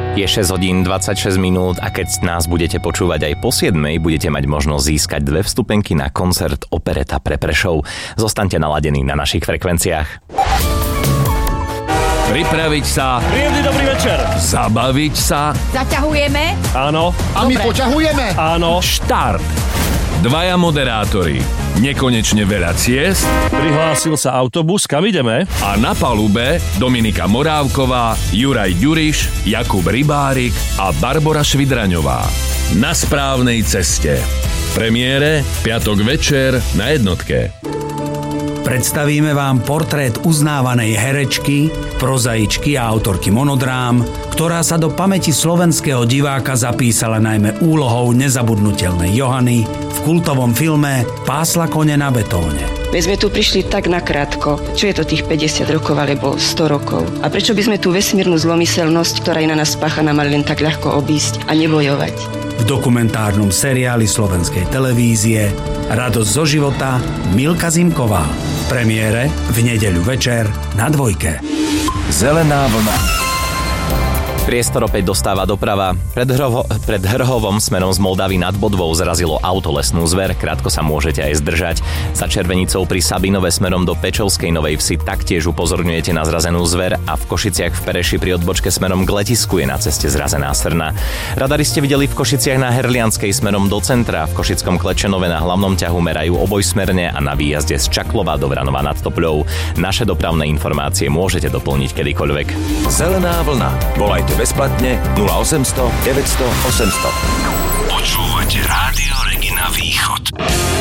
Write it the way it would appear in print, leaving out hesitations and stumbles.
Je 6 hodín 26 minút a keď nás budete počúvať aj po 7, budete mať možnosť získať 2 vstupenky na koncert Opereta pre Prešov. Zostaňte naladení na našich frekvenciách. Pripraviť sa. Príjemný dobrý večer. Zabaviť sa. Zaťahujeme? Áno. A my poťahujeme? Áno. Štart. Dvaja moderátori. Nekonečne veľa ciest. Prihlásil sa autobus, kam ideme? A na palube Dominika Morávková, Juraj Ďuriš, Jakub Rybárik a Barbora Švidraňová. Na správnej ceste. Premiére piatok večer na Jednotke. Predstavíme vám portrét uznávanej herečky, prozaičky a autorky monodrám, ktorá sa do pamäti slovenského diváka zapísala najmä úlohou nezabudnutelnej Johany v kultovom filme Pásla kone na betóne. My sme tu prišli tak nakrátko. Čo je to tých 50 rokov alebo 100 rokov? A prečo by sme tú vesmírnu zlomyselnosť, ktorá je na nás spáchaná, mali len tak ľahko obísť a nebojovať? V dokumentárnom seriáli slovenskej televízie Radosť zo života Milka Zimková. Premiére v nedeľu večer na Dvojke. Zelená vlna. Priestor opäť dostáva doprava. Pred Hrhovom smerom z Moldavy nad Bodvou zrazilo auto lesnú zver. Krátko sa môžete aj zdržať. Za Červenicou pri Sabinove smerom do Pečovskej Novej Vsi taktiež upozorňujete na zrazenú zver a v Košiciach v Pereši pri odbočke smerom k letisku je na ceste zrazená srna. Radari ste videli v Košiciach na Herlianskej smerom do centra. V Košickom Klečenove na hlavnom ťahu merajú obojsmerne a na výjazde z Čaklova do Vranova nad Topľou. Naše dopravné informácie môžete doplniť kedykoľvek. Zelená vlna. Volajte bezplatne 0800 900 800. Počúvate Rádio Regina Východ.